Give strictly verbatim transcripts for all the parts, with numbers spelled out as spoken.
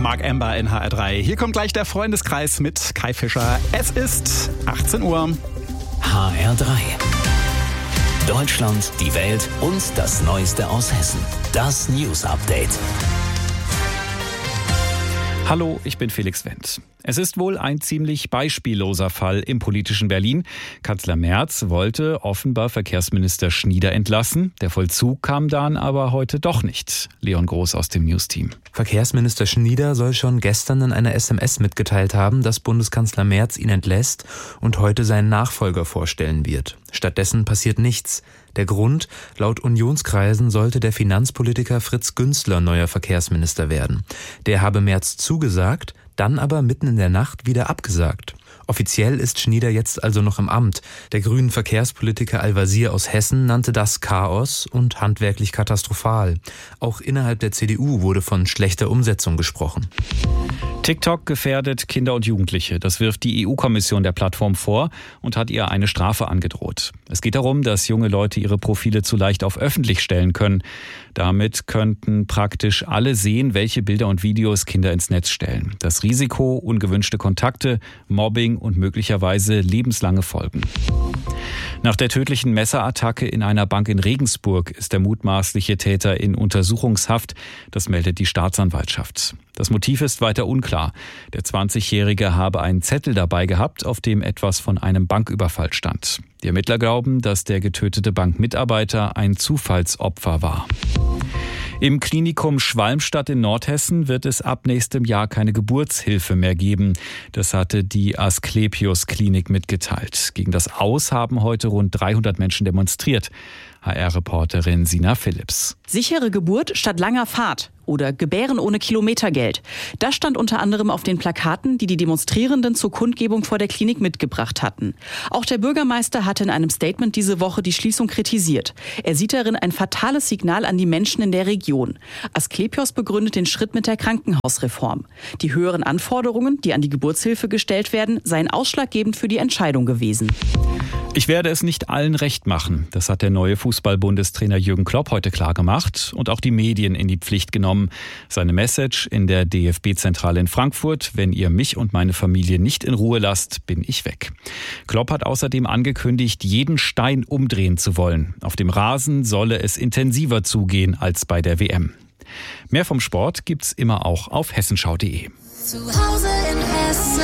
Mark Amber in H R drei. Hier kommt gleich der Freundeskreis mit Kai Fischer. Es ist achtzehn Uhr. H R drei. Deutschland, die Welt und das Neueste aus Hessen. Das News Update. Hallo, ich bin Felix Wendt. Es ist wohl ein ziemlich beispielloser Fall im politischen Berlin. Kanzler Merz wollte offenbar Verkehrsminister Schnieder entlassen. Der Vollzug kam dann aber heute doch nicht. Leon Groß aus dem News-Team. Verkehrsminister Schnieder soll schon gestern in einer S M S mitgeteilt haben, dass Bundeskanzler Merz ihn entlässt und heute seinen Nachfolger vorstellen wird. Stattdessen passiert nichts. Der Grund: Laut Unionskreisen sollte der Finanzpolitiker Fritz Günzler neuer Verkehrsminister werden. Der habe Merz zugesagt, dann aber mitten in der Nacht wieder abgesagt. Offiziell ist Schnieder jetzt also noch im Amt. Der grünen Verkehrspolitiker Al-Wazir aus Hessen nannte das Chaos und handwerklich katastrophal. Auch innerhalb der C D U wurde von schlechter Umsetzung gesprochen. TikTok gefährdet Kinder und Jugendliche. Das wirft die E U-Kommission der Plattform vor und hat ihr eine Strafe angedroht. Es geht darum, dass junge Leute ihre Profile zu leicht auf öffentlich stellen können. Damit könnten praktisch alle sehen, welche Bilder und Videos Kinder ins Netz stellen. Das Risiko: ungewünschte Kontakte, Mobbing und möglicherweise lebenslange Folgen. Nach der tödlichen Messerattacke in einer Bank in Regensburg ist der mutmaßliche Täter in Untersuchungshaft. Das meldet die Staatsanwaltschaft. Das Motiv ist weiter unklar. Der zwanzigjährige habe einen Zettel dabei gehabt, auf dem etwas von einem Banküberfall stand. Die Ermittler glauben, dass der getötete Bankmitarbeiter ein Zufallsopfer war. Im Klinikum Schwalmstadt in Nordhessen wird es ab nächstem Jahr keine Geburtshilfe mehr geben. Das hatte die Asklepios Klinik mitgeteilt. Gegen das Aus haben heute rund dreihundert Menschen demonstriert. H R-Reporterin Sina Philipps. Sichere Geburt statt langer Fahrt oder Gebären ohne Kilometergeld. Das stand unter anderem auf den Plakaten, die die Demonstrierenden zur Kundgebung vor der Klinik mitgebracht hatten. Auch der Bürgermeister hatte in einem Statement diese Woche die Schließung kritisiert. Er sieht darin ein fatales Signal an die Menschen in der Region. Asklepios begründet den Schritt mit der Krankenhausreform. Die höheren Anforderungen, die an die Geburtshilfe gestellt werden, seien ausschlaggebend für die Entscheidung gewesen. Ich werde es nicht allen recht machen. Das hat der neue Fußball-Bundestrainer Jürgen Klopp heute klargemacht und auch die Medien in die Pflicht genommen. Seine Message in der D F B-Zentrale in Frankfurt: Wenn ihr mich und meine Familie nicht in Ruhe lasst, bin ich weg. Klopp hat außerdem angekündigt, jeden Stein umdrehen zu wollen. Auf dem Rasen solle es intensiver zugehen als bei der W M. Mehr vom Sport gibt's immer auch auf hessenschau punkt de. Zu Hause in Hessen.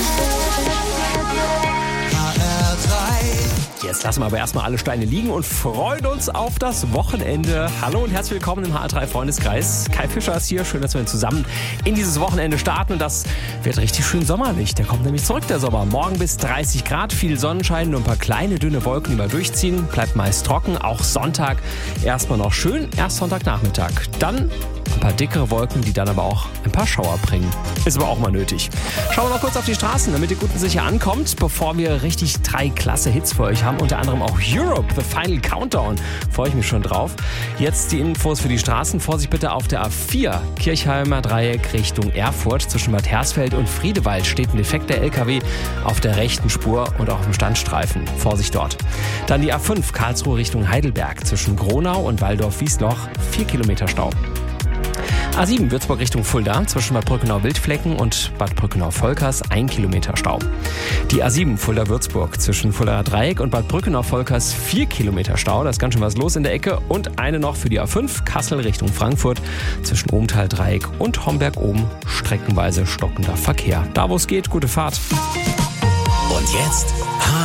Jetzt lassen wir aber erstmal alle Steine liegen und freuen uns auf das Wochenende. Hallo und herzlich willkommen im H R drei Freundeskreis. Kai Fischer ist hier. Schön, dass wir zusammen in dieses Wochenende starten. Und das wird richtig schön sommerlich. Der kommt nämlich zurück, der Sommer. Morgen bis dreißig Grad, viel Sonnenschein, nur ein paar kleine, dünne Wolken, die mal durchziehen. Bleibt meist trocken. Auch Sonntag erstmal noch schön. Erst Sonntagnachmittag. Dann ein paar dickere Wolken, die dann aber auch ein paar Schauer bringen. Ist aber auch mal nötig. Schauen wir noch kurz auf die Straßen, damit ihr gut und sicher ankommt, bevor wir richtig drei klasse Hits für euch haben. Unter anderem auch Europe, The Final Countdown. Freue ich mich schon drauf. Jetzt die Infos für die Straßen. Vorsicht bitte auf der A vier, Kirchheimer Dreieck Richtung Erfurt. Zwischen Bad Hersfeld und Friedewald steht ein defekter L K W auf der rechten Spur und auch im Standstreifen. Vorsicht dort. Dann die A fünf, Karlsruhe Richtung Heidelberg. Zwischen Gronau und Waldorf-Wiesloch vier Kilometer Stau. A sieben, Würzburg Richtung Fulda, zwischen Bad Brückenau-Wildflecken und Bad Brückenau-Volkers ein Kilometer Stau. Die A sieben, Fulda-Würzburg, zwischen Fuldaer Dreieck und Bad Brückenau-Volkers vier Kilometer Stau. Da ist ganz schön was los in der Ecke. Und eine noch für die A fünf, Kassel Richtung Frankfurt, zwischen Obenthal-Dreieck und Homberg-Oben streckenweise stockender Verkehr. Da wo es geht, gute Fahrt. Und jetzt